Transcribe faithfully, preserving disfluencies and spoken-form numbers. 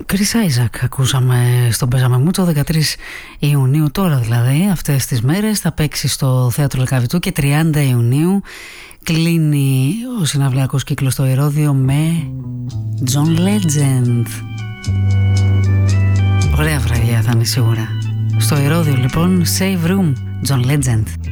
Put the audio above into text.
Chris Isaac ακούσαμε στον Παίζαμε Μούτσο, δεκατρείς Ιουνίου, τώρα δηλαδή, αυτές τις μέρες θα παίξει στο Θέατρο Λεκαβητού και τριάντα Ιουνίου κλείνει ο συναυλιακός κύκλος στο Ηρώδειο με John Legend. Ωραία βραδιά θα είναι σίγουρα. Στο Ηρώδειο λοιπόν, Save Room, John Legend.